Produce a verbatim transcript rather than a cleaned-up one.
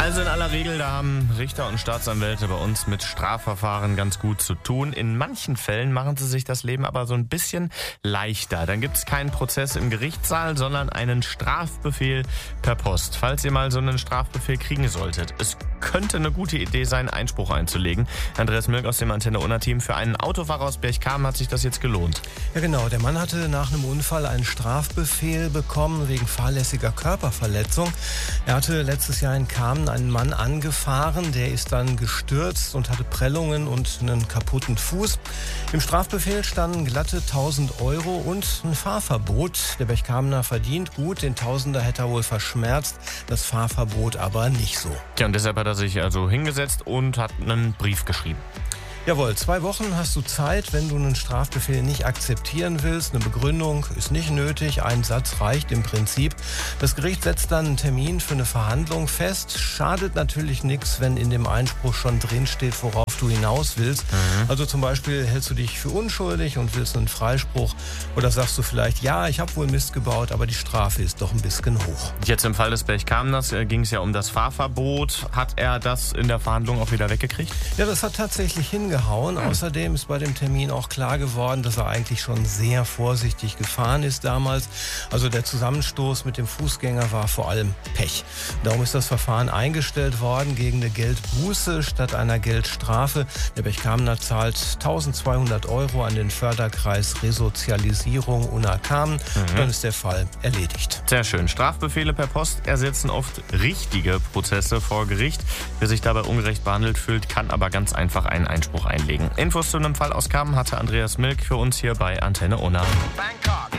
Also in aller Regel, da haben Richter und Staatsanwälte bei uns mit Strafverfahren ganz gut zu tun. In manchen Fällen machen sie sich das Leben aber so ein bisschen leichter. Dann gibt es keinen Prozess im Gerichtssaal, sondern einen Strafbefehl per Post. Falls ihr mal so einen Strafbefehl kriegen solltet, es könnte eine gute Idee sein, Einspruch einzulegen. Andreas Milk aus dem Antenne-Unna-Team. Für einen Autofahrer aus Berchtesgaden hat sich das jetzt gelohnt. Ja genau, der Mann hatte nach einem Unfall einen Strafbefehl bekommen wegen fahrlässiger Körperverletzung. Er hatte letztes Jahr in Kamen einen Mann angefahren, der ist dann gestürzt und hatte Prellungen und einen kaputten Fuß. Im Strafbefehl standen glatte tausend Euro und ein Fahrverbot. Der Berchtesgadener verdient gut, den Tausender hätte er wohl verschmerzt, das Fahrverbot aber nicht so. Ja, und deshalb hat er sich also hingesetzt und hat einen Brief geschrieben. Jawohl, zwei Wochen hast du Zeit, wenn du einen Strafbefehl nicht akzeptieren willst. Eine Begründung ist nicht nötig, ein Satz reicht im Prinzip. Das Gericht setzt dann einen Termin für eine Verhandlung fest. Schadet natürlich nichts, wenn in dem Einspruch schon drinsteht, worauf du hinaus willst. Mhm. Also zum Beispiel hältst du dich für unschuldig und willst einen Freispruch. Oder sagst du vielleicht, ja, ich habe wohl Mist gebaut, aber die Strafe ist doch ein bisschen hoch. Jetzt im Fall des Berchtesgadeners äh, ging es ja um das Fahrverbot. Hat er das in der Verhandlung auch wieder weggekriegt? Ja, das hat tatsächlich hingehauen. Gehauen. Außerdem ist bei dem Termin auch klar geworden, dass er eigentlich schon sehr vorsichtig gefahren ist damals. Also der Zusammenstoß mit dem Fußgänger war vor allem Pech. Darum ist das Verfahren eingestellt worden gegen eine Geldbuße statt einer Geldstrafe. Der Berchtesgadener zahlt eintausendzweihundert Euro an den Förderkreis Resozialisierung Unna Kamen. Mhm. Dann ist der Fall erledigt. Sehr schön. Strafbefehle per Post ersetzen oft richtige Prozesse vor Gericht. Wer sich dabei ungerecht behandelt fühlt, kann aber ganz einfach einen Einspruch einlegen. Infos zu einem Fall aus Kamen hatte Andreas Milk für uns hier bei Antenne Unna.